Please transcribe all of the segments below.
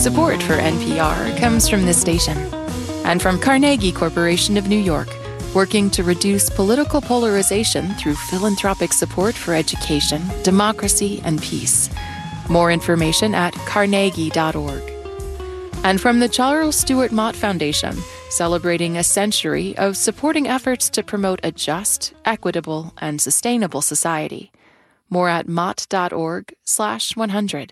Support for NPR comes from this station and from Carnegie Corporation of New York, working to reduce political polarization through philanthropic support for education, democracy, and peace. More information at carnegie.org. And from the Charles Stewart Mott Foundation, celebrating a century of supporting efforts to promote a just, equitable, and sustainable society. More at mott.org/100.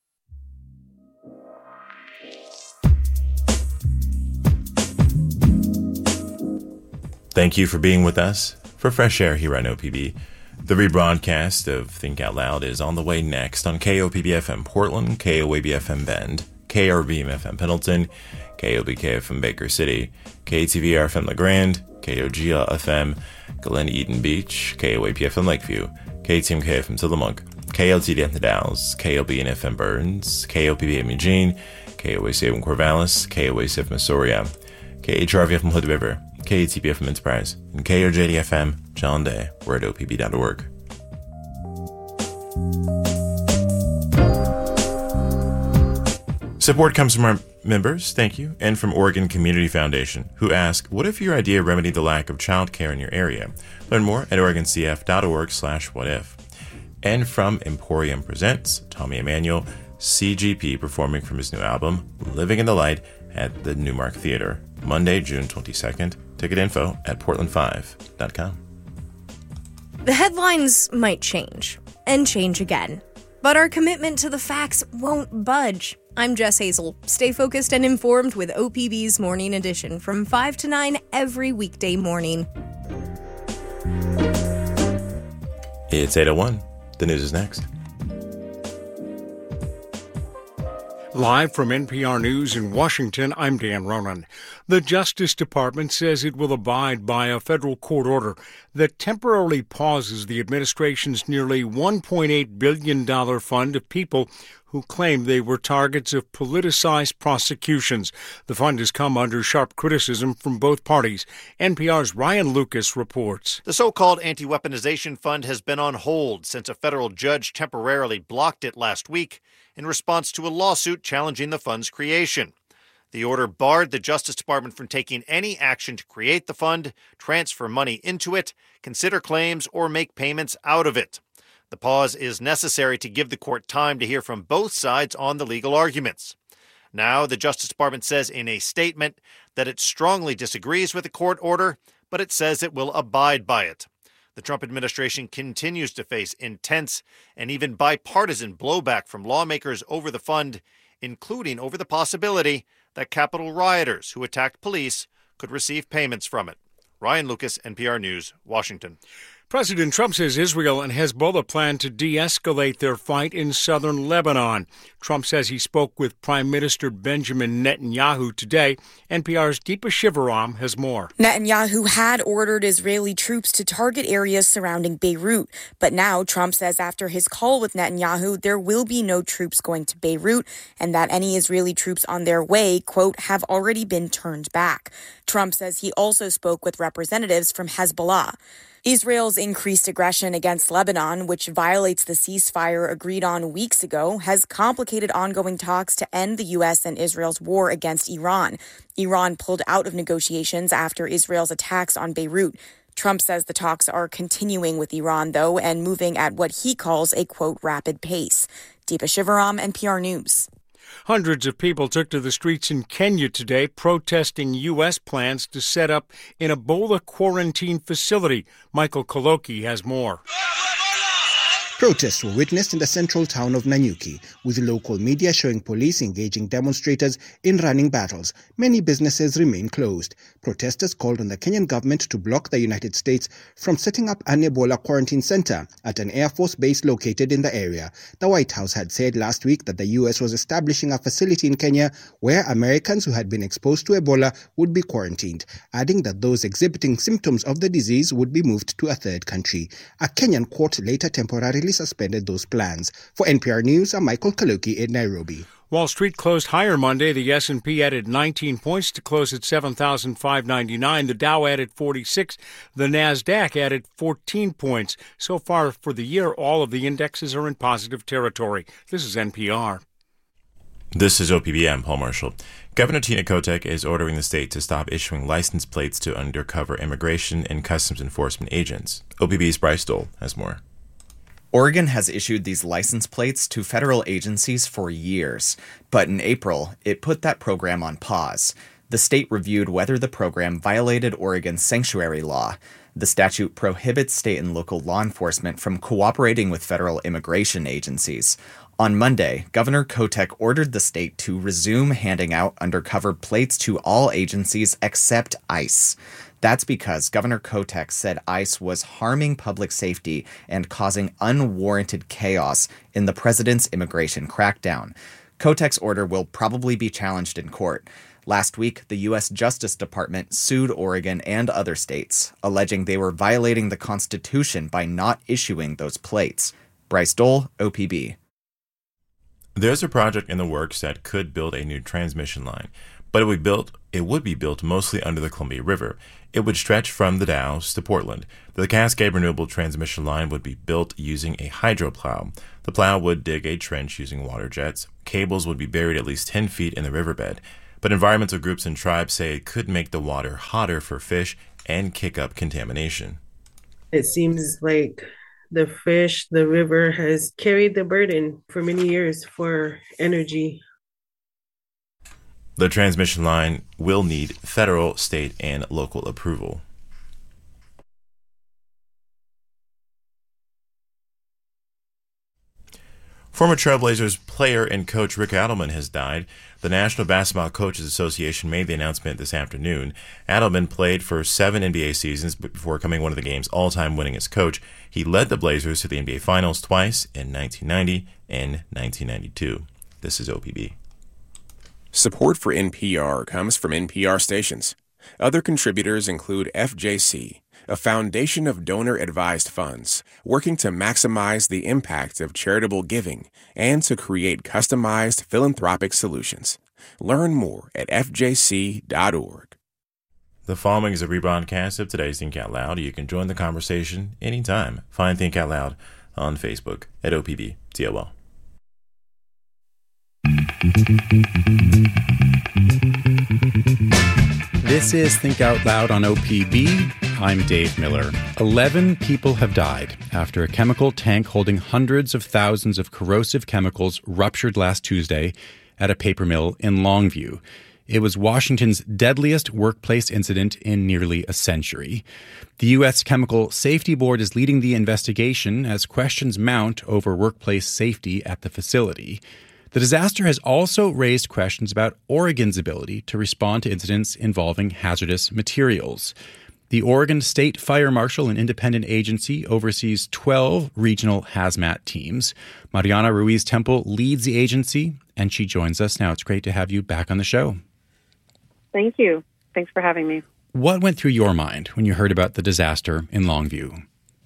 Thank you for being with us for Fresh Air here on OPB. The rebroadcast of Think Out Loud is on the way next on KOPB-FM Portland, KOAB-FM Bend, KRBM-FM Pendleton, KOBK-FM Baker City, KTVR-FM La Grande, KOGL-FM Glen Eden Beach, KOAP-FM Lakeview, KTMK-FM Tillamook, KLTD-FM The Dalles, KLBN-FM Burns, KOPB-FM Eugene, KOAC-FM Corvallis, KOAC-FM Astoria, KHRV-FM Hood River, KATP-FM Enterprise, and KOJD-FM John Day. We're at OPB.org. Support comes from our members, thank you, and from Oregon Community Foundation, who ask, what if your idea remedied the lack of child care in your area? Learn more at oregoncf.org/whatif. And from Emporium Presents, Tommy Emmanuel, CGP, performing from his new album, Living in the Light, at the Newmark Theater, Monday, June 22nd. Ticket info at portland5.com. The headlines might change, and change again, but our commitment to the facts won't budge. I'm Jess Hazel. Stay focused and informed with OPB's Morning Edition from 5 to 9 every weekday morning. It's 8:01. The news is next. Live from NPR News in Washington, I'm Dan Ronan. The Justice Department says it will abide by a federal court order that temporarily pauses the administration's nearly $1.8 billion fund of people who claim they were targets of politicized prosecutions. The fund has come under sharp criticism from both parties. NPR's Ryan Lucas reports. The so-called anti-weaponization fund has been on hold since a federal judge temporarily blocked it last week in response to a lawsuit challenging the fund's creation. The order barred the Justice Department from taking any action to create the fund, transfer money into it, consider claims, or make payments out of it. The pause is necessary to give the court time to hear from both sides on the legal arguments. Now, the Justice Department says in a statement that it strongly disagrees with the court order, but it says it will abide by it. The Trump administration continues to face intense and even bipartisan blowback from lawmakers over the fund, including over the possibility that Capitol rioters who attacked police could receive payments from it. Ryan Lucas, NPR News, Washington. President Trump says Israel and Hezbollah plan to de-escalate their fight in southern Lebanon. Trump says he spoke with Prime Minister Benjamin Netanyahu today. NPR's Deepa Shivaram has more. Netanyahu had ordered Israeli troops to target areas surrounding Beirut. But now Trump says after his call with Netanyahu, there will be no troops going to Beirut and that any Israeli troops on their way, quote, have already been turned back. Trump says he also spoke with representatives from Hezbollah. Israel's increased aggression against Lebanon, which violates the ceasefire agreed on weeks ago, has complicated ongoing talks to end the U.S. and Israel's war against Iran. Iran pulled out of negotiations after Israel's attacks on Beirut. Trump says the talks are continuing with Iran, though, and moving at what he calls a, quote, rapid pace. Deepa Shivaram, NPR News. Hundreds of people took to the streets in Kenya today protesting U.S. plans to set up an Ebola quarantine facility. Michael Koloki has more. Protests were witnessed in the central town of Nanyuki, with local media showing police engaging demonstrators in running battles. Many businesses remain closed. Protesters called on the Kenyan government to block the United States from setting up an Ebola quarantine center at an Air Force base located in the area. The White House had said last week that the U.S. was establishing a facility in Kenya where Americans who had been exposed to Ebola would be quarantined, adding that those exhibiting symptoms of the disease would be moved to a third country. A Kenyan court later temporarily suspended those plans. For NPR News, I'm Michael Kaluki in Nairobi. Wall Street closed higher Monday. The S&P added 19 points to close at 7,599. The Dow added 46. The Nasdaq added 14 points. So far for the year, all of the indexes are in positive territory. This is NPR. This is OPB. I'm Paul Marshall. Governor Tina Kotek is ordering the state to stop issuing license plates to undercover immigration and customs enforcement agents. OPB's Bryce Dole has more. Oregon has issued these license plates to federal agencies for years, but in April, it put that program on pause. The state reviewed whether the program violated Oregon's sanctuary law. The statute prohibits state and local law enforcement from cooperating with federal immigration agencies. On Monday, Governor Kotek ordered the state to resume handing out undercover plates to all agencies except ICE. That's because Governor Kotek said ICE was harming public safety and causing unwarranted chaos in the president's immigration crackdown. Kotek's order will probably be challenged in court. Last week, the U.S. Justice Department sued Oregon and other states, alleging they were violating the Constitution by not issuing those plates. Bryce Dole, OPB. There's a project in the works that could build a new transmission line, but it would be built mostly under the Columbia River. It would stretch from the Dalles to Portland. The Cascade Renewable Transmission Line would be built using a hydroplow. The plow would dig a trench using water jets. Cables would be buried at least 10 feet in the riverbed. But environmental groups and tribes say it could make the water hotter for fish and kick up contamination. It seems like the fish, the river has carried the burden for many years for energy. The transmission line will need federal, state, and local approval. Former Trailblazers player and coach Rick Adelman has died. The National Basketball Coaches Association made the announcement this afternoon. Adelman played for 7 NBA seasons before becoming one of the game's all-time winningest coach. He led the Blazers to the NBA Finals twice in 1990 and 1992. This is OPB. Support for NPR comes from NPR stations. Other contributors include FJC, a foundation of donor-advised funds working to maximize the impact of charitable giving and to create customized philanthropic solutions. Learn more at fjc.org. The following is a rebroadcast of today's Think Out Loud. You can join the conversation anytime. Find Think Out Loud on Facebook at OPB-TOL. This is Think Out Loud on OPB. I'm Dave Miller. 11 people have died after a chemical tank holding hundreds of thousands of corrosive chemicals ruptured last Tuesday at a paper mill in Longview. It was Washington's deadliest workplace incident in nearly a century. The U.S. Chemical Safety Board is leading the investigation as questions mount over workplace safety at the facility. The disaster has also raised questions about Oregon's ability to respond to incidents involving hazardous materials. The Oregon State Fire Marshal, an independent agency, oversees 12 regional hazmat teams. Mariana Ruiz-Temple leads the agency, and she joins us now. It's great to have you back on the show. Thank you. Thanks for having me. What went through your mind when you heard about the disaster in Longview?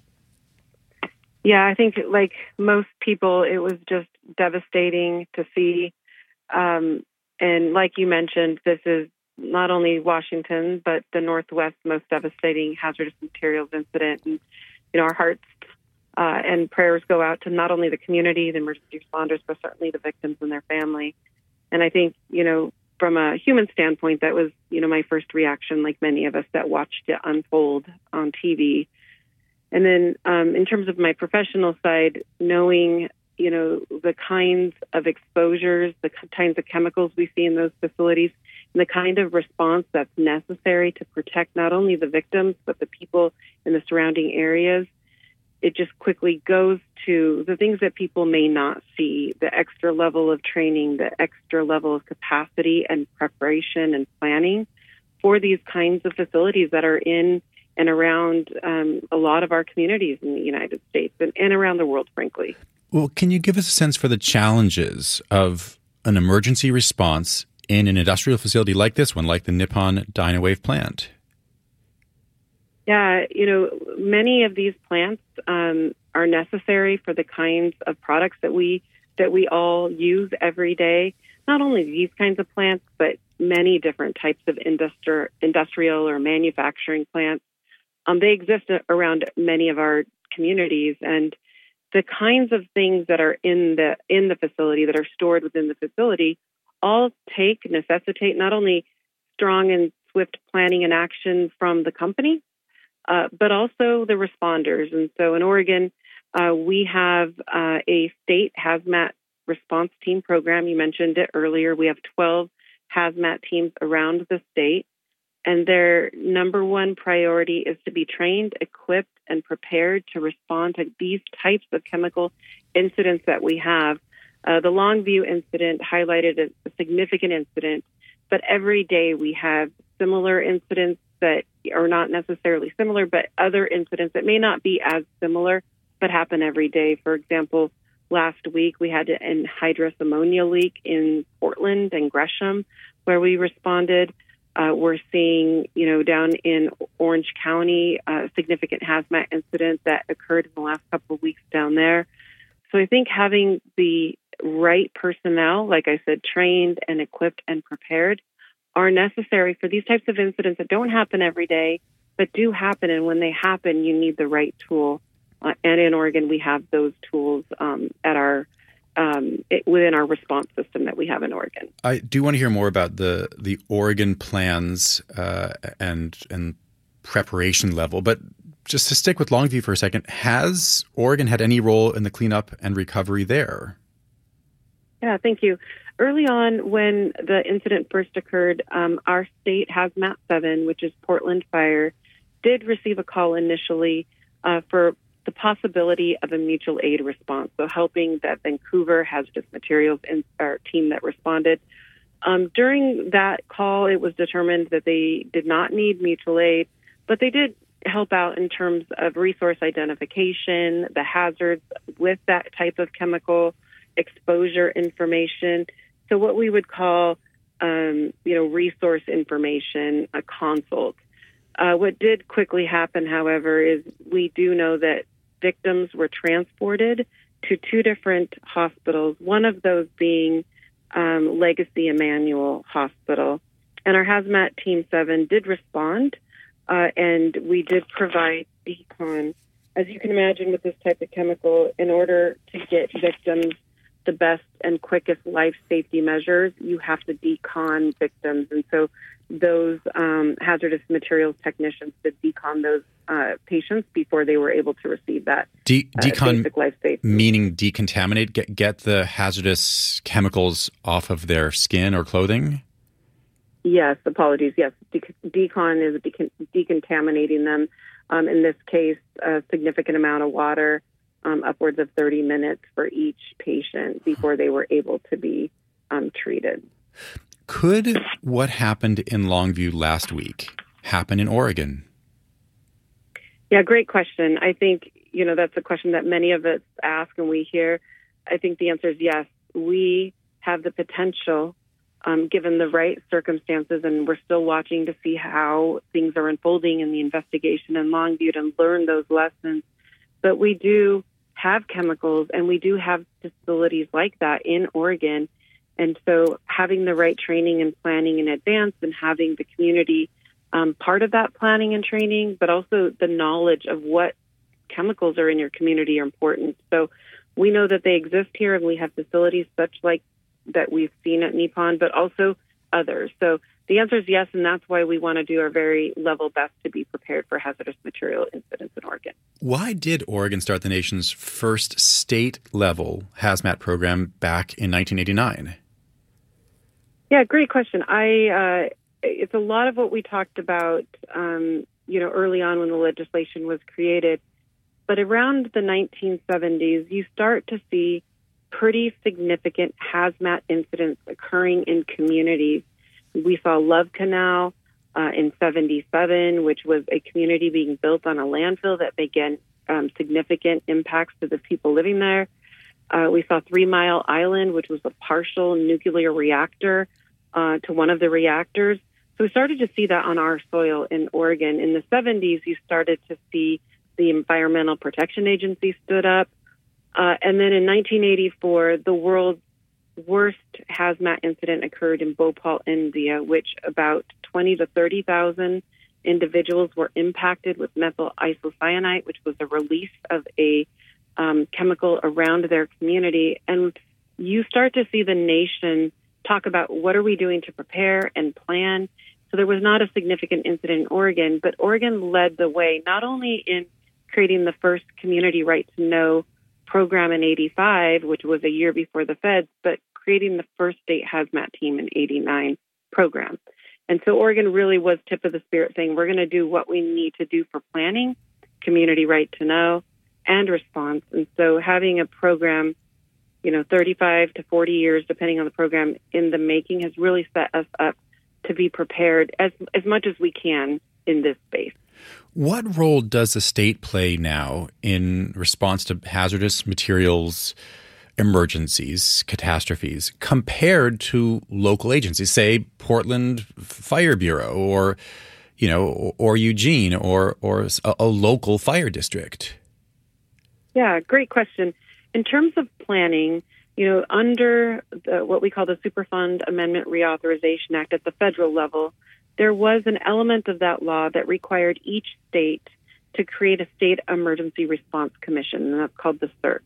Yeah, I think like most people, it was just devastating to see. And like you mentioned, this is not only Washington, but the Northwest's most devastating hazardous materials incident. And, our hearts and prayers go out to not only the community, the emergency responders, but certainly the victims and their family. And I think, from a human standpoint, that was, my first reaction, like many of us that watched it unfold on TV. And then in terms of my professional side, knowing, the kinds of exposures, the kinds of chemicals we see in those facilities, and the kind of response that's necessary to protect not only the victims, but the people in the surrounding areas, it just quickly goes to the things that people may not see, the extra level of training, the extra level of capacity and preparation and planning for these kinds of facilities that are in and around a lot of our communities in the United States and around the world, frankly. Well, can you give us a sense for the challenges of an emergency response in an industrial facility like this one, like the Nippon Dynawave plant? Yeah, many of these plants are necessary for the kinds of products that we all use every day. Not only these kinds of plants, but many different types of industrial or manufacturing plants. They exist around many of our communities, and the kinds of things that are in the facility, that are stored within the facility, all necessitate not only strong and swift planning and action from the company, but also the responders. And so in Oregon, we have a state hazmat response team program. You mentioned it earlier. We have 12 hazmat teams around the state, and their number one priority is to be trained, equipped, and prepared to respond to these types of chemical incidents that we have. The Longview incident highlighted a significant incident, but every day we have similar incidents that are not necessarily similar, but other incidents that may not be as similar, but happen every day. For example, last week we had an anhydrous ammonia leak in Portland and Gresham, where we responded. We're seeing, down in Orange County, a significant hazmat incident that occurred in the last couple of weeks down there. So I think having the right personnel, like I said, trained and equipped and prepared, are necessary for these types of incidents that don't happen every day, but do happen. And when they happen, you need the right tool. And in Oregon, we have those tools at our within our response system that we have in Oregon. I do want to hear more about the Oregon plans and preparation level, but just to stick with Longview for a second, has Oregon had any role in the cleanup and recovery there? Yeah, thank you. Early on, when the incident first occurred, our state Hazmat 7, which is Portland Fire, did receive a call initially for the possibility of a mutual aid response, so helping that Vancouver Hazardous Materials team that responded. During that call, it was determined that they did not need mutual aid, but they did help out in terms of resource identification, the hazards with that type of chemical exposure information. So what we would call, resource information, a consult. What did quickly happen, however, is we do know that victims were transported to two different hospitals, one of those being Legacy Emmanuel Hospital. And our Hazmat Team 7 did respond, and we did provide decon. As you can imagine with this type of chemical, in order to get victims the best and quickest life safety measures, you have to decon victims. And so those hazardous materials technicians did decon those patients before they were able to receive that decon basic life safety. Meaning decontaminate, get the hazardous chemicals off of their skin or clothing? Yes, apologies. Yes, decon is decontaminating them. In this case, a significant amount of water, upwards of 30 minutes for each patient before they were able to be treated. Could what happened in Longview last week happen in Oregon? Yeah, great question. I think, that's a question that many of us ask and we hear. I think the answer is yes. We have the potential, given the right circumstances, and we're still watching to see how things are unfolding in the investigation in Longview and learn those lessons. But we do have chemicals and we do have facilities like that in Oregon. And so having the right training and planning in advance and having the community part of that planning and training, but also the knowledge of what chemicals are in your community are important. So we know that they exist here, and we have facilities such like that we've seen at Nippon, but also others. So the answer is yes, and that's why we want to do our very level best to be prepared for hazardous material incidents in Oregon. Why did Oregon start the nation's first state-level hazmat program back in 1989? Yeah, great question. It's a lot of what we talked about, early on when the legislation was created. But around the 1970s, you start to see pretty significant hazmat incidents occurring in communities. We saw Love Canal in 77, which was a community being built on a landfill that began significant impacts to the people living there. We saw 3 Mile Island, which was a partial nuclear reactor to one of the reactors. So we started to see that on our soil in Oregon. In the 70s, you started to see the Environmental Protection Agency stood up. And then in 1984, the world's worst hazmat incident occurred in Bhopal, India, which about 20 to 30,000 individuals were impacted with methyl isocyanate, which was the release of a chemical around their community. And you start to see the nation talk about what are we doing to prepare and plan. So there was not a significant incident in Oregon, but Oregon led the way, not only in creating the first community right to know program in 85, which was a year before the feds, but creating the first state hazmat team in 89 program. And so Oregon really was tip of the spear saying, we're going to do what we need to do for planning, community right to know, and response. And so having a program, 35 to 40 years, depending on the program, in the making has really set us up to be prepared as much as we can in this space. What role does the state play now in response to hazardous materials emergencies, catastrophes, compared to local agencies, say Portland Fire Bureau or Eugene or a local fire district? Yeah, great question. In terms of planning, under what we call the Superfund Amendment Reauthorization Act at the federal level, there was an element of that law that required each state to create a state emergency response commission, and that's called the CERC.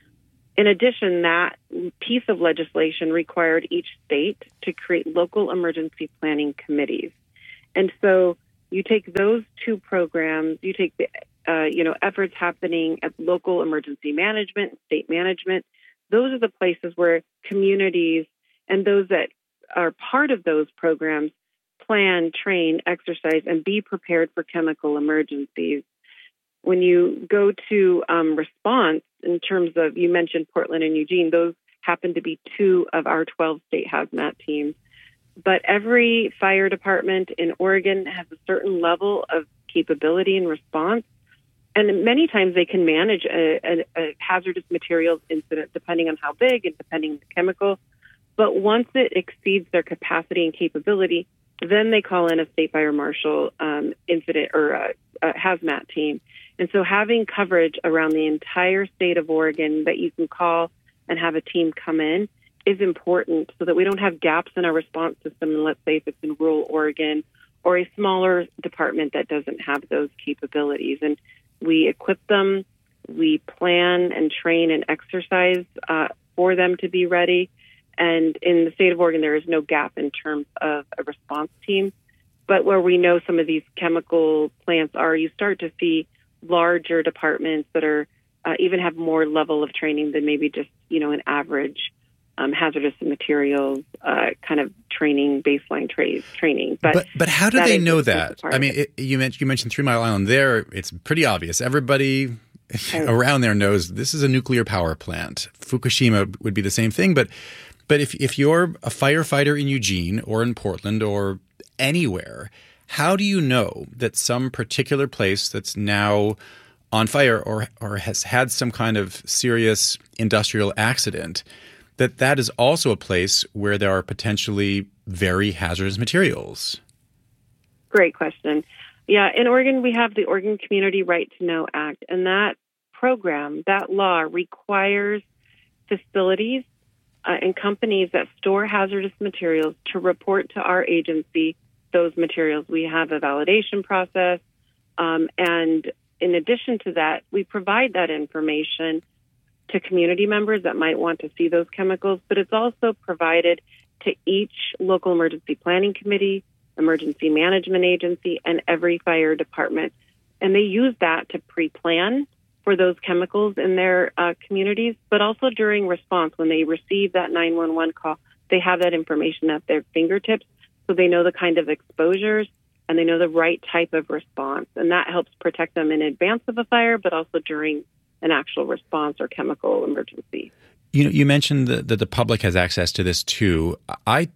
In addition, that piece of legislation required each state to create local emergency planning committees. And so you take those two programs, you take the efforts happening at local emergency management, state management. Those are the places where communities and those that are part of those programs plan, train, exercise, and be prepared for chemical emergencies. When you go to response, in terms of, you mentioned Portland and Eugene, those happen to be two of our 12 state hazmat teams. But every fire department in Oregon has a certain level of capability and response. And many times they can manage a hazardous materials incident depending on how big and depending on the chemical. But once it exceeds their capacity and capability, then they call in a state fire marshal incident or a hazmat team. And so having coverage around the entire state of Oregon that you can call and have a team come in is important so that we don't have gaps in our response system. And let's say if it's in rural Oregon or a smaller department that doesn't have those capabilities. And we equip them, we plan and train and exercise for them to be ready. And in the state of Oregon, there is no gap in terms of a response team. But where we know some of these chemical plants are, you start to see larger departments that are even have more level of training than maybe just, an average hazardous materials kind of training, baseline training. But how do they know that? I mean, you mentioned 3 Mile Island there. It's pretty obvious. Everybody around there knows this is a nuclear power plant. Fukushima would be the same thing. But if you're a firefighter in Eugene or in Portland or anywhere, how do you know that some particular place that's now on fire or has had some kind of serious industrial accident, that is also a place where there are potentially very hazardous materials? Great question. Yeah, in Oregon, we have the Oregon Community Right to Know Act, and that program, that law requires facilities and companies that store hazardous materials to report to our agency those materials. We have a validation process, and in addition to that, we provide that information to community members that might want to see those chemicals, but it's also provided to each local emergency planning committee, emergency management agency, and every fire department. And they use that to pre-plan for those chemicals in their communities, but also during response, when they receive that 911 call, they have that information at their fingertips, so they know the kind of exposures and they know the right type of response. And that helps protect them in advance of a fire, but also during an actual response or chemical emergency. You mentioned that the public has access to this too. I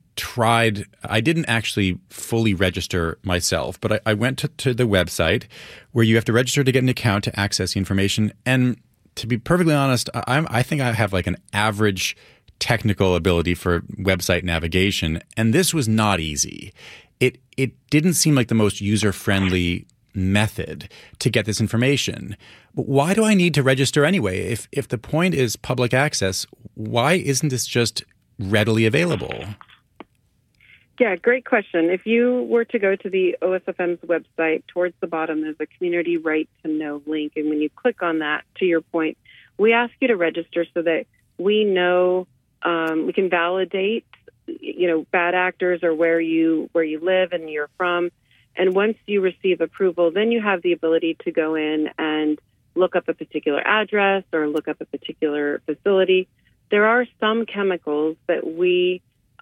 didn't actually fully register myself, but I went to the website where you have to register to get an account to access the information. And to be perfectly honest, I think I have like an average technical ability for website navigation, and this was not easy. It didn't seem like the most user-friendly method to get this information. But why do I need to register anyway? If the point is public access, why isn't this just readily available? Yeah, great question. If you were to go to the OSFM's website, towards the bottom, there's a community right to know link. And when you click on that, to your point, we ask you to register so that we know we can validate bad actors or where you live and you're from. And once you receive approval, then you have the ability to go in and look up a particular address or look up a particular facility. There are some chemicals that we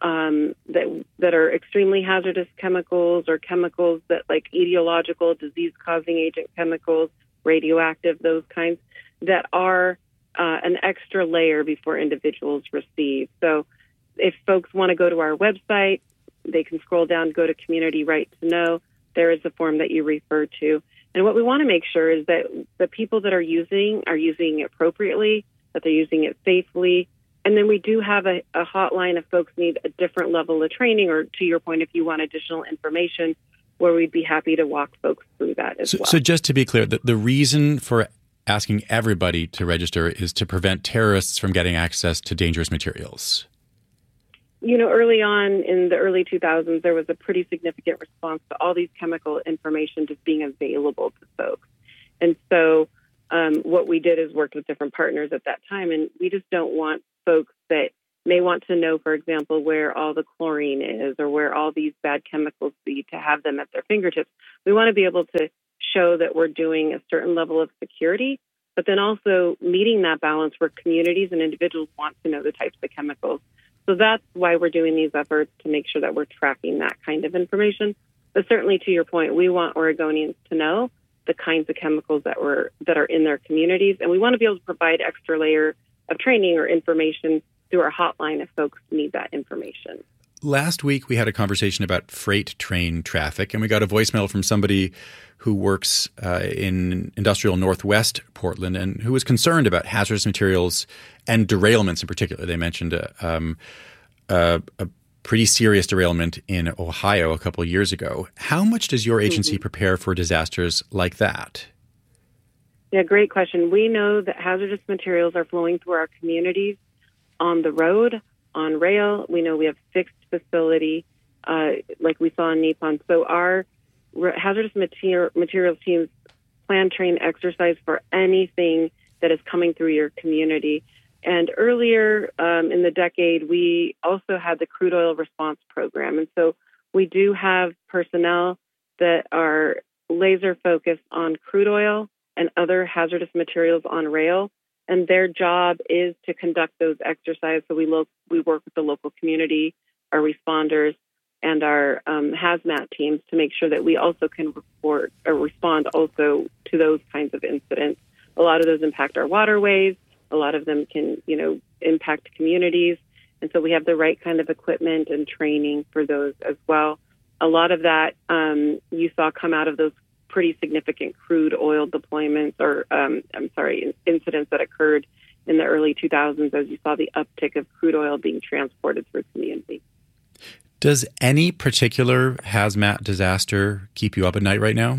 that are extremely hazardous chemicals, or chemicals that, like etiological, disease-causing agent chemicals, radioactive, those kinds, that are an extra layer before individuals receive. So if folks want to go to our website, they can scroll down, go to Community Right to Know. There is a form that you refer to. And what we want to make sure is that the people that are using it appropriately, that they're using it safely. And then we do have a hotline if folks need a different level of training, or to your point, if you want additional information, where we'd be happy to walk folks through that as well. So just to be clear, the reason for asking everybody to register is to prevent terrorists from getting access to dangerous materials. Early on in the early 2000s, there was a pretty significant response to all these chemical information just being available to folks. And so what we did is worked with different partners at that time, and we just don't want folks that may want to know, for example, where all the chlorine is or where all these bad chemicals be, to have them at their fingertips. We want to be able to show that we're doing a certain level of security, but then also meeting that balance where communities and individuals want to know the types of chemicals. So that's why we're doing these efforts, to make sure that we're tracking that kind of information. But certainly, to your point, we want Oregonians to know the kinds of chemicals that are in their communities, and we want to be able to provide extra layer of training or information through our hotline if folks need that information. Last week, we had a conversation about freight train traffic, and we got a voicemail from somebody who works in industrial Northwest Portland and who was concerned about hazardous materials and derailments in particular. They mentioned a pretty serious derailment in Ohio a couple of years ago. How much does your agency prepare for disasters like that? Yeah, great question. We know that hazardous materials are flowing through our communities on the road, on rail. We know we have fixed facility, like we saw in Nippon. So our hazardous materials teams plan, train, exercise for anything that is coming through your community. And earlier in the decade, we also had the crude oil response program. And so we do have personnel that are laser focused on crude oil and other hazardous materials on rail. And their job is to conduct those exercises. So we work with the local community, our responders, and our hazmat teams to make sure that we also can report or respond also to those kinds of incidents. A lot of those impact our waterways. A lot of them can, impact communities. And so we have the right kind of equipment and training for those as well. A lot of that you saw come out of those pretty significant crude oil deployments or, incidents that occurred in the early 2000s as you saw the uptick of crude oil being transported through community. Does any particular hazmat disaster keep you up at night right now?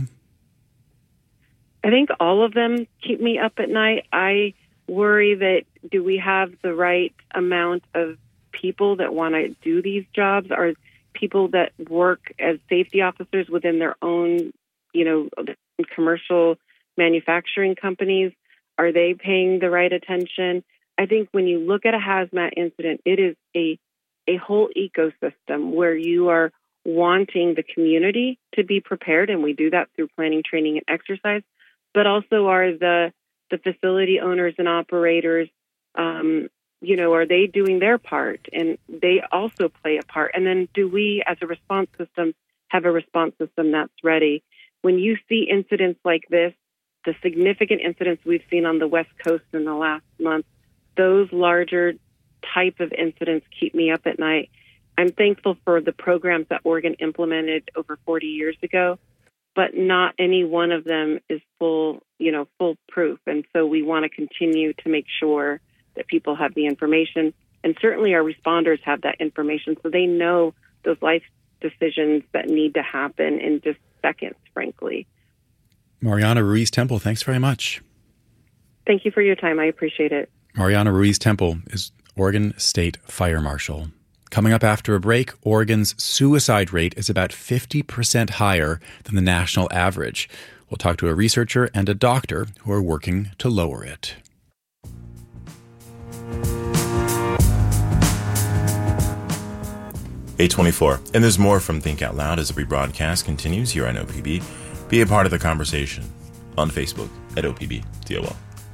I think all of them keep me up at night. I worry that do we have the right amount of people that want to do these jobs? Are people that work as safety officers within their own, commercial manufacturing companies, are they paying the right attention? I think when you look at a hazmat incident, it is a whole ecosystem where you are wanting the community to be prepared, and we do that through planning, training, and exercise, but also are the facility owners and operators, are they doing their part? And they also play a part. And then do we, as a response system, have a response system that's ready? When you see incidents like this, the significant incidents we've seen on the West Coast in the last month, those larger type of incidents keep me up at night. I'm thankful for the programs that Oregon implemented over 40 years ago, but not any one of them is foolproof. And so we want to continue to make sure that people have the information, and certainly our responders have that information so they know those life decisions that need to happen in just seconds, frankly. Mariana Ruiz-Temple, thanks very much. Thank you for your time. I appreciate it. Mariana Ruiz-Temple is Oregon State Fire Marshal. Coming up after a break, Oregon's suicide rate is about 50% higher than the national average. We'll talk to a researcher and a doctor who are working to lower it. 8:24. And there's more from Think Out Loud as the rebroadcast continues here on OPB. Be a part of the conversation on Facebook at OPB-TOL.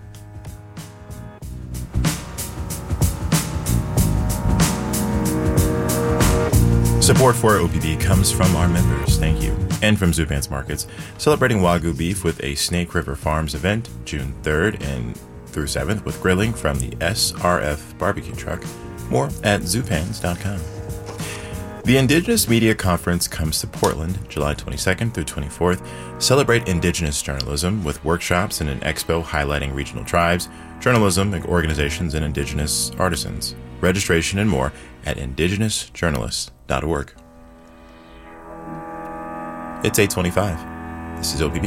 Support for OPB comes from our members, thank you, and from Zupan's Markets, celebrating Wagyu beef with a Snake River Farms event June 3rd and through 7th with grilling from the SRF barbecue truck. More at zupans.com. The Indigenous Media Conference comes to Portland July 22nd through 24th. Celebrate Indigenous journalism with workshops and an expo highlighting regional tribes, journalism, organizations, and Indigenous artisans. Registration and more at indigenousjournalists.org. It's 8:25. This is OPB.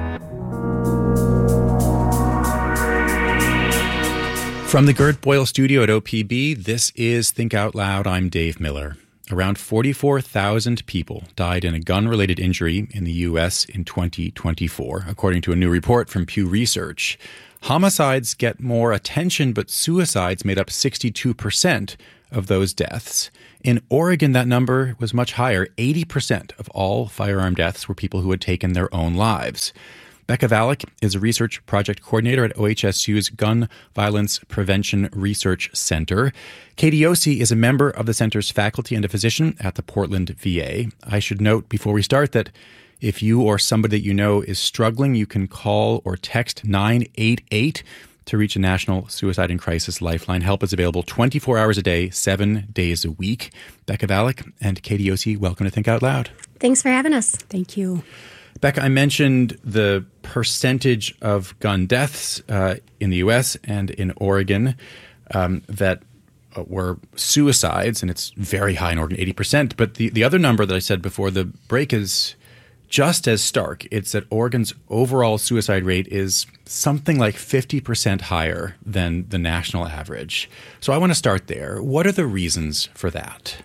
From the Gert Boyle studio at OPB, this is Think Out Loud. I'm Dave Miller. Around 44,000 people died in a gun-related injury in the U.S. in 2024, according to a new report from Pew Research. Homicides get more attention, but suicides made up 62% of those deaths. In Oregon, that number was much higher. 80% of all firearm deaths were people who had taken their own lives. Becca Valek is a research project coordinator at OHSU's Gun Violence Prevention Research Center. Katie Yossi is a member of the center's faculty and a physician at the Portland VA. I should note before we start that if you or somebody that you know is struggling, you can call or text 988 to reach a national suicide and crisis lifeline. Help is available 24 hours a day, 7 days a week. Becca Valek and Katie Yossi, welcome to Think Out Loud. Thanks for having us. Thank you. Becca, I mentioned the percentage of gun deaths in the U.S. and in Oregon that were suicides, and it's very high in Oregon, 80%. But the other number that I said before the break is just as stark. It's that Oregon's overall suicide rate is something like 50% higher than the national average. So I want to start there. What are the reasons for that?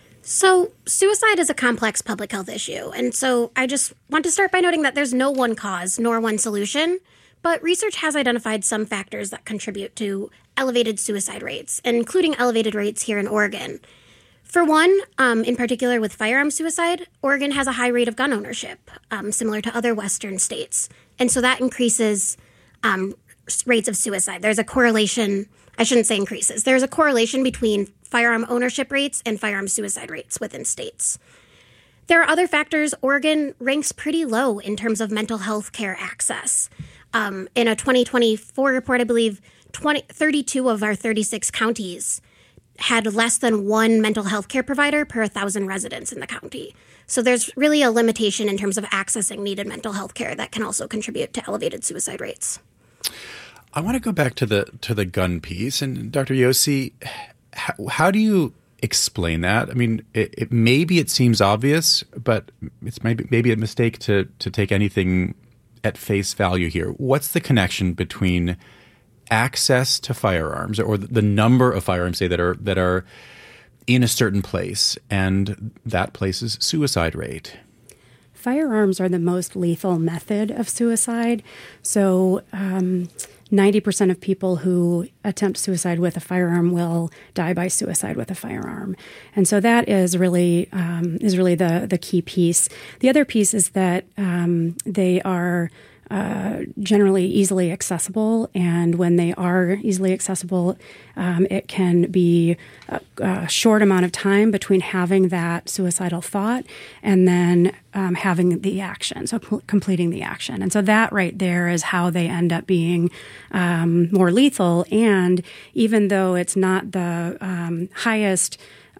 So suicide is a complex public health issue. And so I just want to start by noting that there's no one cause nor one solution. But research has identified some factors that contribute to elevated suicide rates, including elevated rates here in Oregon. For one, in particular with firearm suicide, Oregon has a high rate of gun ownership, similar to other Western states. And so that increases rates of suicide. There's a correlation, I shouldn't say increases, there's a correlation between firearm ownership rates and firearm suicide rates within states. There are other factors. Oregon ranks pretty low in terms of mental health care access. In a 2024 report, I believe 32 of our 36 counties had less than one mental health care provider per 1,000 residents in the county. So there's really a limitation in terms of accessing needed mental health care that can also contribute to elevated suicide rates. I want to go back to the gun piece. And Dr. Yossi, how do you explain that? I mean, maybe it seems obvious, but it's maybe a mistake to take anything at face value here. What's the connection between access to firearms, or the number of firearms, say, that are in a certain place, and that place's suicide rate? Firearms are the most lethal method of suicide. So 90% of people who attempt suicide with a firearm will die by suicide with a firearm. And so that is really the key piece. The other piece is that they are generally easily accessible, and when they are easily accessible, it can be a short amount of time between having that suicidal thought and then having the action, so completing the action. And so that right there is how they end up being more lethal. And even though it's not the highest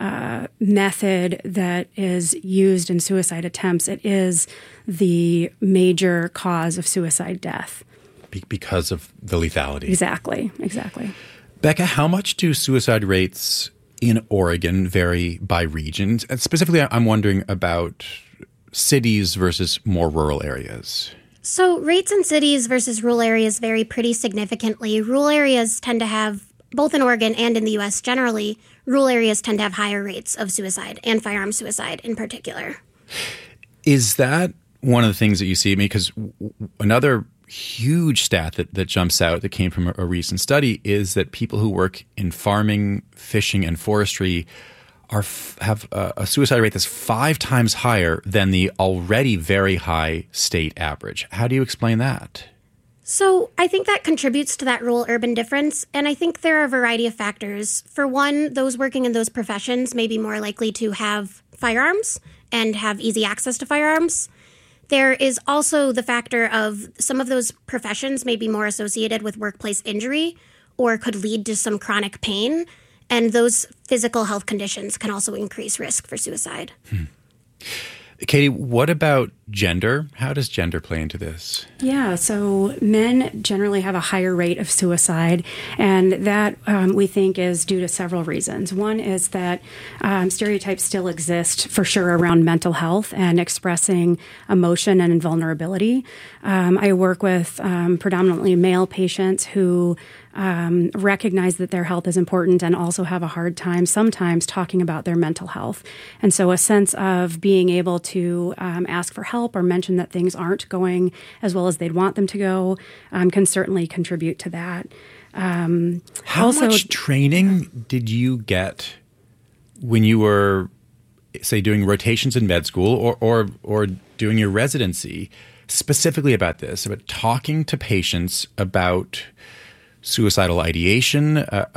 method that is used in suicide attempts, it is the major cause of suicide death. Because of the lethality. Exactly. Becca, how much do suicide rates in Oregon vary by region? And specifically, I'm wondering about cities versus more rural areas. So rates in cities versus rural areas vary pretty significantly. Rural areas tend to have, both in Oregon and in the U.S. generally, rural areas tend to have higher rates of suicide and firearm suicide in particular. Is that one of the things that you see? Because another huge stat that jumps out that came from a recent study is that people who work in farming, fishing, and forestry have a suicide rate that's 5 times higher than the already very high state average. How do you explain that? So I think that contributes to that rural-urban difference, and I think there are a variety of factors. For one, those working in those professions may be more likely to have firearms and have easy access to firearms. There is also the factor of some of those professions may be more associated with workplace injury or could lead to some chronic pain, and those physical health conditions can also increase risk for suicide. Katie, what about gender? How does gender play into this? Yeah, so men generally have a higher rate of suicide, and that we think is due to several reasons. One is that stereotypes still exist for sure around mental health and expressing emotion and vulnerability. I work with predominantly male patients who recognize that their health is important and also have a hard time sometimes talking about their mental health. And so a sense of being able to ask for help or mention that things aren't going as well as they'd want them to go can certainly contribute to that. How much training did you get when you were, say, doing rotations in med school or doing your residency specifically about this, about talking to patients about suicidal ideation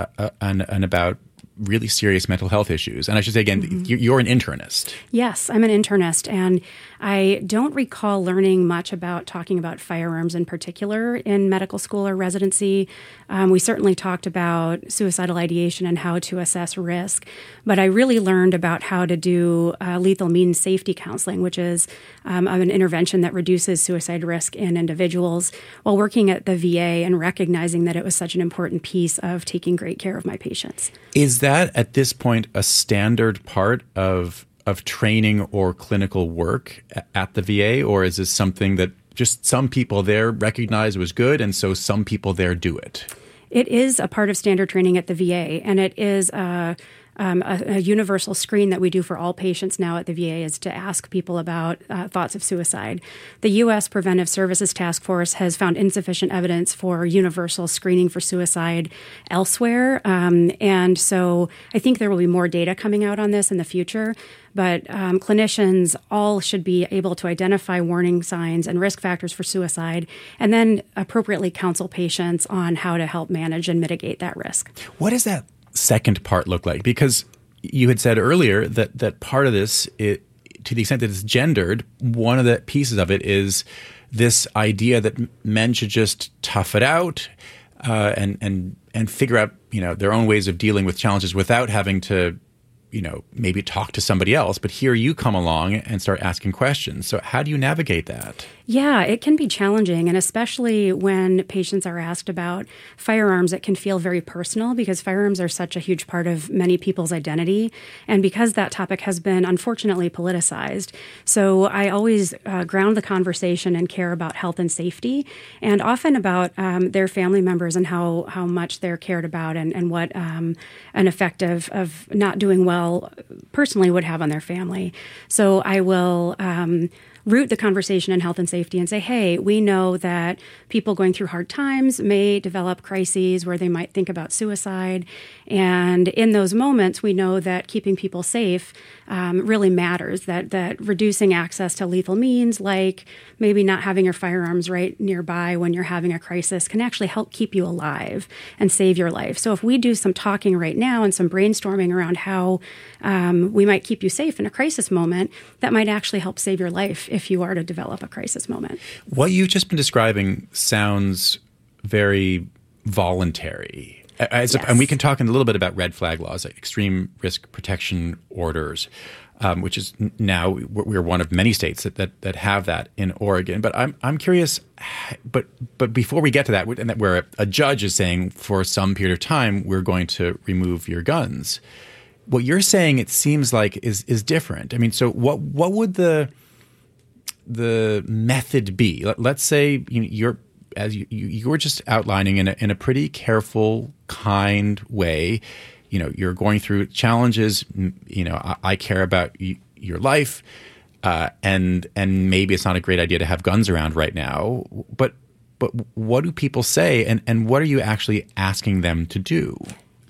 and about really serious mental health issues? And I should say again, you're an internist. Yes, I'm an internist, and I don't recall learning much about talking about firearms in particular in medical school or residency. We certainly talked about suicidal ideation and how to assess risk, but I really learned about how to do lethal means safety counseling, which is an intervention that reduces suicide risk in individuals, while working at the VA and recognizing that it was such an important piece of taking great care of my patients. Is that at this point a standard part of training or clinical work at the VA, or is this something that just some people there recognize was good and so some people there do it? It is a part of standard training at the VA, and it is a universal screen that we do for all patients now at the VA is to ask people about thoughts of suicide. The U.S. Preventive Services Task Force has found insufficient evidence for universal screening for suicide elsewhere. And so I think there will be more data coming out on this in the future. But clinicians all should be able to identify warning signs and risk factors for suicide and then appropriately counsel patients on how to help manage and mitigate that risk. What does that second part look like? Because you had said earlier that part of this, to the extent that it's gendered, one of the pieces of it is this idea that men should just tough it out and figure out their own ways of dealing with challenges without having to maybe talk to somebody else. But here you come along and start asking questions. So how do you navigate that? Yeah, it can be challenging, and especially when patients are asked about firearms, it can feel very personal because firearms are such a huge part of many people's identity, and because that topic has been unfortunately politicized. So I always ground the conversation and care about health and safety, and often about their family members and how much they're cared about and what an effect of not doing well personally would have on their family. So I will root the conversation in health and safety and say, hey, we know that people going through hard times may develop crises where they might think about suicide. And in those moments, we know that keeping people safe really matters, that reducing access to lethal means, like maybe not having your firearms right nearby when you're having a crisis, can actually help keep you alive and save your life. So if we do some talking right now and some brainstorming around how we might keep you safe in a crisis moment, that might actually help save your life if you are to develop a crisis moment. What you've just been describing sounds very voluntary. Yes. And we can talk in a little bit about red flag laws, like extreme risk protection orders, which is now we're one of many states that have that in Oregon. But I'm curious. But before we get to that, where a judge is saying for some period of time we're going to remove your guns, what you're saying, it seems like is different. I mean, so what would the method be? Let's say you're just outlining in a pretty careful, kind way. You're going through challenges. I care about your life, and maybe it's not a great idea to have guns around right now. But what do people say, and what are you actually asking them to do?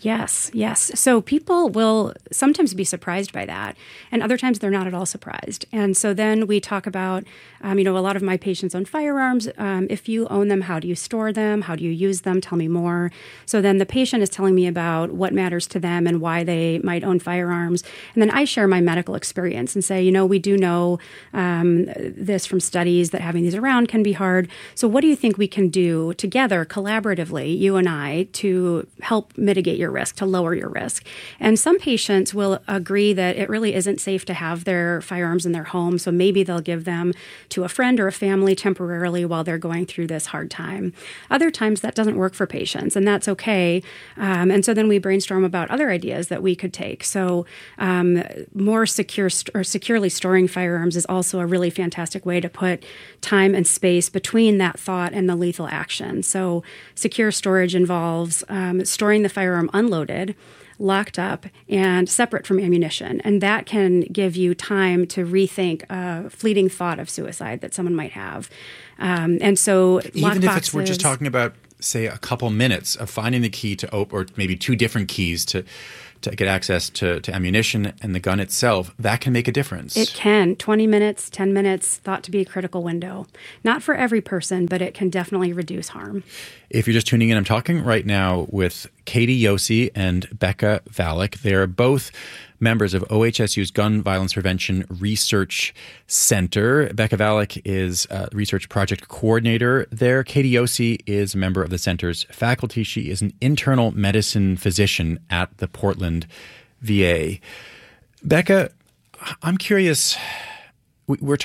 Yes. So people will sometimes be surprised by that, and other times they're not at all surprised. And so then we talk about, a lot of my patients own firearms. If you own them, how do you store them? How do you use them? Tell me more. So then the patient is telling me about what matters to them and why they might own firearms. And then I share my medical experience and say, we do know this from studies that having these around can be hard. So what do you think we can do together, collaboratively, you and I, to help mitigate your risk, to lower your risk? And some patients will agree that it really isn't safe to have their firearms in their home, so maybe they'll give them to a friend or a family temporarily while they're going through this hard time. Other times that doesn't work for patients, and that's okay. And so then we brainstorm about other ideas that we could take. So more securely storing firearms is also a really fantastic way to put time and space between that thought and the lethal action. So secure storage involves storing the firearm unloaded, locked up, and separate from ammunition. And that can give you time to rethink a fleeting thought of suicide that someone might have. And so even if we're just talking about, say, a couple minutes of finding the key to open, or maybe two different keys to get access to ammunition and the gun itself, that can make a difference. It can. 20 minutes, 10 minutes, thought to be a critical window. Not for every person, but it can definitely reduce harm. If you're just tuning in, I'm talking right now with Katie Yossi and Becca Valek. They're both members of OHSU's Gun Violence Prevention Research Center. Becca Valek is a research project coordinator there. Katie Yossi is a member of the center's faculty. She is an internal medicine physician at the Portland VA. Becca, I'm curious, we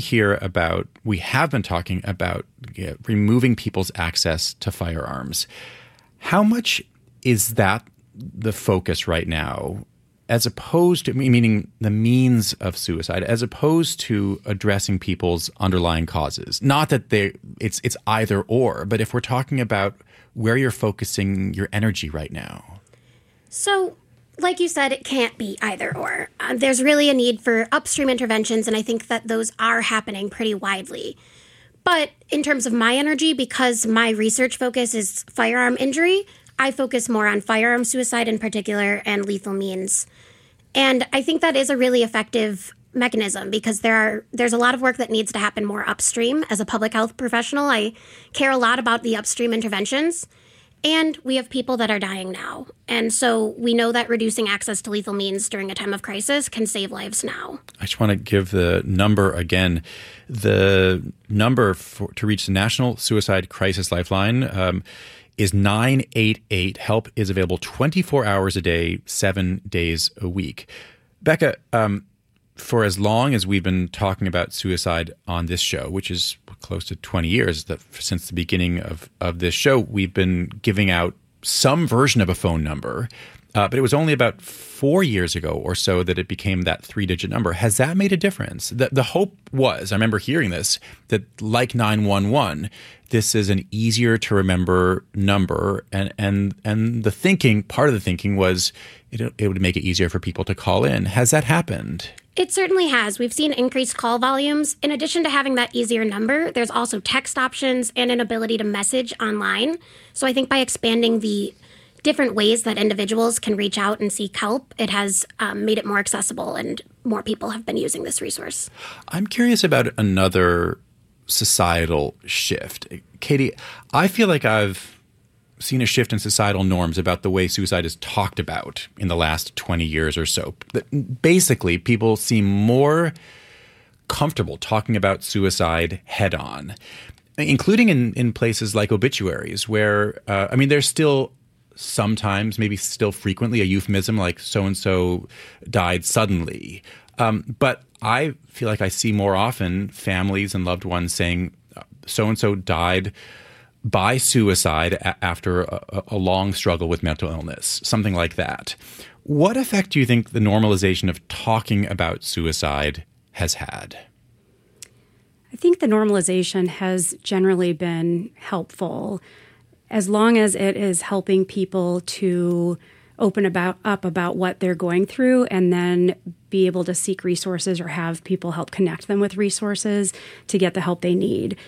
have been talking about removing people's access to firearms. How much is that the focus right now, as opposed to, meaning the means of suicide, as opposed to addressing people's underlying causes? Not that it's either or, but if we're talking about where you're focusing your energy right now. So, like you said, it can't be either or. There's really a need for upstream interventions, and I think that those are happening pretty widely. But in terms of my energy, because my research focus is firearm injury, I focus more on firearm suicide in particular and lethal means. And I think that is a really effective mechanism because there's a lot of work that needs to happen more upstream. As a public health professional, I care a lot about the upstream interventions. And we have people that are dying now. And so we know that reducing access to lethal means during a time of crisis can save lives now. I just want to give the number again. The number to reach the National Suicide Crisis Lifeline is 988. Help is available 24 hours a day, 7 days a week. Becca, for as long as we've been talking about suicide on this show, which is close to 20 years, since the beginning of this show, we've been giving out some version of a phone number. But it was only about 4 years ago or so that it became that 3-digit number. Has that made a difference? The hope was, I remember hearing this, that like 911, this is an easier to remember number. And the thinking, part of the thinking was it would make it easier for people to call in. Has that happened? It certainly has. We've seen increased call volumes. In addition to having that easier number, there's also text options and an ability to message online. So I think by expanding the different ways that individuals can reach out and seek help, it has made it more accessible, and more people have been using this resource. I'm curious about another societal shift. Katie, I feel like I've seen a shift in societal norms about the way suicide is talked about in the last 20 years or so. Basically, people seem more comfortable talking about suicide head on, including in places like obituaries where, there's still sometimes, maybe still frequently, a euphemism like so-and-so died suddenly. But I feel like I see more often families and loved ones saying so-and-so died by suicide after a long struggle with mental illness, something like that. What effect do you think the normalization of talking about suicide has had? I think the normalization has generally been helpful, as long as it is helping people to open up about what they're going through and then be able to seek resources or have people help connect them with resources to get the help they need.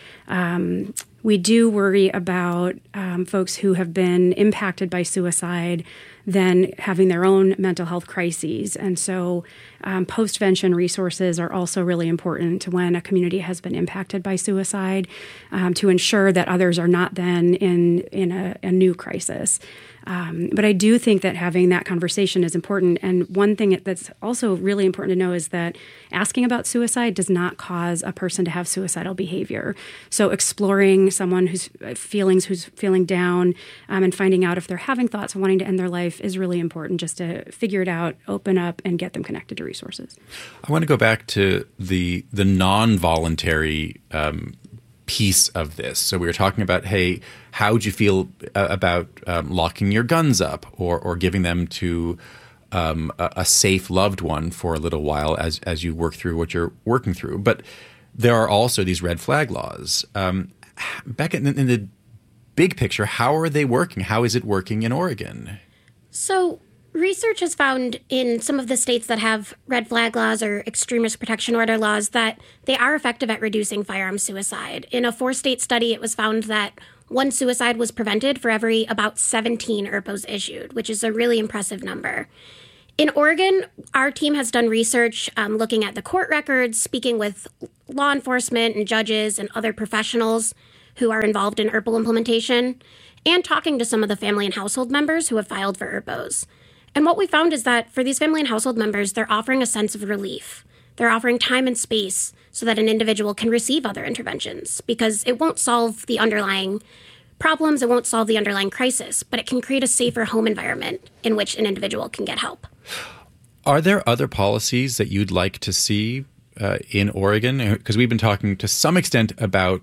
We do worry about folks who have been impacted by suicide then having their own mental health crises. And so post-vention resources are also really important when a community has been impacted by suicide, to ensure that others are not then in a new crisis. But I do think that having that conversation is important. And one thing that's also really important to know is that asking about suicide does not cause a person to have suicidal behavior. So exploring someone who's feeling down, and finding out if they're having thoughts of wanting to end their life is really important, just to figure it out, open up, and get them connected to resources. I want to go back to the non-voluntary piece of this. So we were talking about, hey, how would you feel about locking your guns up or giving them to a safe loved one for a little while as you work through what you're working through? But there are also these red flag laws. Becca, in the big picture, how are they working? How is it working in Oregon? So research has found in some of the states that have red flag laws or extremist protection order laws that they are effective at reducing firearm suicide. In a 4-state study, it was found that 1 suicide was prevented for every about 17 ERPOs issued, which is a really impressive number. In Oregon, our team has done research looking at the court records, speaking with law enforcement and judges and other professionals who are involved in ERPO implementation, and talking to some of the family and household members who have filed for ERPOs. And what we found is that for these family and household members, they're offering a sense of relief. They're offering time and space so that an individual can receive other interventions, because it won't solve the underlying problems, it won't solve the underlying crisis, but it can create a safer home environment in which an individual can get help. Are there other policies that you'd like to see in Oregon? Because we've been talking to some extent about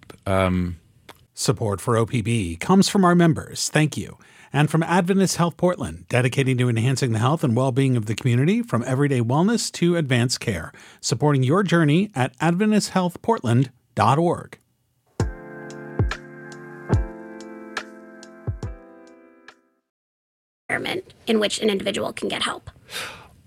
Support for OPB comes from our members. Thank you. And from Adventist Health Portland, dedicating to enhancing the health and well-being of the community from everyday wellness to advanced care. Supporting your journey at AdventistHealthPortland.org. In which an individual can get help.